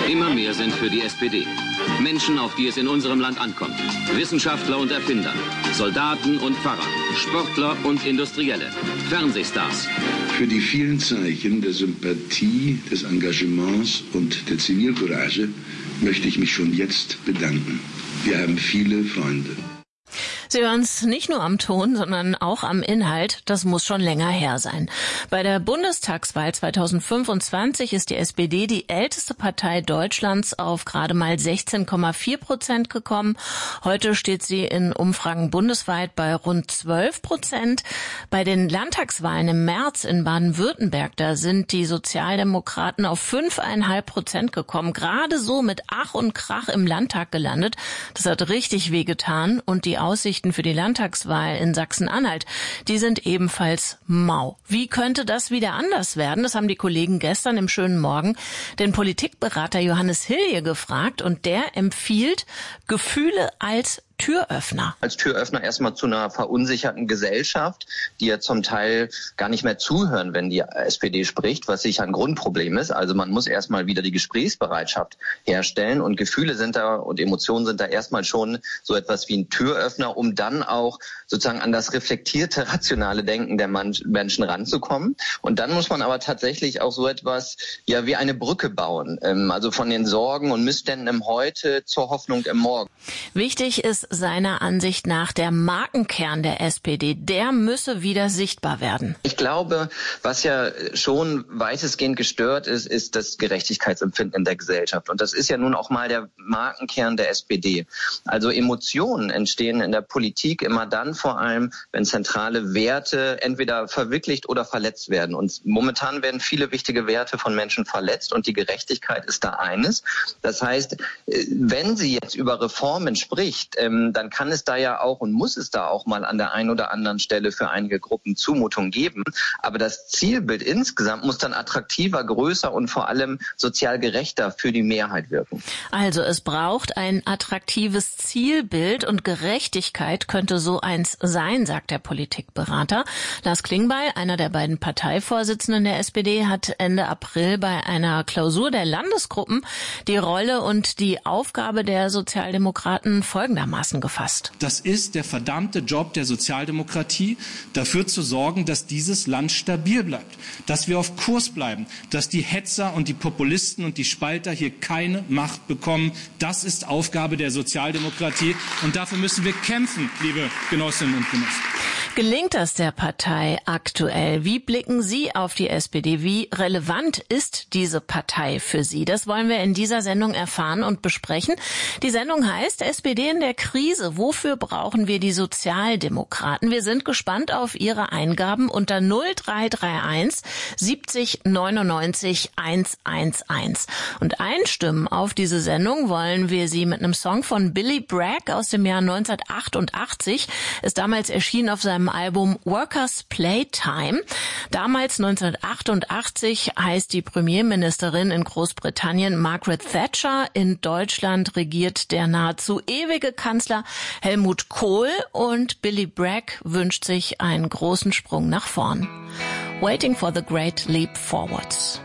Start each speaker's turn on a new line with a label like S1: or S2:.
S1: Immer mehr sind für die SPD. Menschen, auf die es in unserem Land ankommt. Wissenschaftler und Erfinder, Soldaten und Pfarrer, Sportler und Industrielle, Fernsehstars.
S2: Für die vielen Zeichen der Sympathie, des Engagements und der Zivilcourage möchte ich mich schon jetzt bedanken. Wir haben viele Freunde.
S3: Sie hören es nicht nur am Ton, sondern auch am Inhalt. Das muss schon länger her sein. Bei der Bundestagswahl 2025 ist die SPD die älteste Partei Deutschlands auf gerade mal 16,4% gekommen. Heute steht sie in Umfragen bundesweit bei rund 12%. Bei den Landtagswahlen im März in Baden-Württemberg, da sind die Sozialdemokraten auf 5,5% gekommen. Gerade so mit Ach und Krach im Landtag gelandet. Das hat richtig wehgetan und die Aussichten für die Landtagswahl in Sachsen-Anhalt, die sind ebenfalls mau. Wie könnte das wieder anders werden? Das haben die Kollegen gestern im Schönen Morgen den Politikberater Johannes Hilje gefragt und der empfiehlt Gefühle als Türöffner.
S4: Als Türöffner erstmal zu einer verunsicherten Gesellschaft, die ja zum Teil gar nicht mehr zuhören, wenn die SPD spricht, was sicher ein Grundproblem ist. Also man muss erstmal wieder die Gesprächsbereitschaft herstellen und Gefühle sind da und Emotionen sind da erstmal schon so etwas wie ein Türöffner, um dann auch sozusagen an das reflektierte, rationale Denken der Menschen ranzukommen. Und dann muss man aber tatsächlich auch so etwas ja wie eine Brücke bauen, also von den Sorgen und Missständen im Heute zur Hoffnung im Morgen.
S3: Wichtig ist seiner Ansicht nach der Markenkern der SPD. Der müsse wieder sichtbar werden.
S4: Ich glaube, was ja schon weitestgehend gestört ist, ist das Gerechtigkeitsempfinden in der Gesellschaft. Und das ist ja nun auch mal der Markenkern der SPD. Also Emotionen entstehen in der Politik immer dann vor allem, wenn zentrale Werte entweder verwirklicht oder verletzt werden. Und momentan werden viele wichtige Werte von Menschen verletzt und die Gerechtigkeit ist da eines. Das heißt, wenn sie jetzt über Reformen spricht, dann kann es da ja auch und muss es da auch mal an der einen oder anderen Stelle für einige Gruppen Zumutung geben. Aber das Zielbild insgesamt muss dann attraktiver, größer und vor allem sozial gerechter für die Mehrheit wirken.
S3: Also es braucht ein attraktives Zielbild und Gerechtigkeit könnte so eins sein, sagt der Politikberater. Lars Klingbeil, einer der beiden Parteivorsitzenden der SPD, hat Ende April bei einer Klausur der Landesgruppen die Rolle und die Aufgabe der Sozialdemokraten folgendermaßen gefasst.
S5: Das ist der verdammte Job der Sozialdemokratie, dafür zu sorgen, dass dieses Land stabil bleibt, dass wir auf Kurs bleiben, dass die Hetzer und die Populisten und die Spalter hier keine Macht bekommen. Das ist Aufgabe der Sozialdemokratie und dafür müssen wir kämpfen, liebe Genossinnen und Genossen.
S3: Gelingt das der Partei aktuell? Wie blicken Sie auf die SPD? Wie relevant ist diese Partei für Sie? Das wollen wir in dieser Sendung erfahren und besprechen. Die Sendung heißt SPD in der Krise. Wofür brauchen wir die Sozialdemokraten? Wir sind gespannt auf Ihre Eingaben unter 0331 70 99 111. Und einstimmen auf diese Sendung wollen wir Sie mit einem Song von Billy Bragg aus dem Jahr 1988. Ist damals erschienen auf seinem Album Workers Playtime. Damals 1988 heißt die Premierministerin in Großbritannien Margaret Thatcher. In Deutschland regiert der nahezu ewige Kanzler Helmut Kohl und Billy Bragg wünscht sich einen großen Sprung nach vorn. Waiting for the Great Leap Forwards.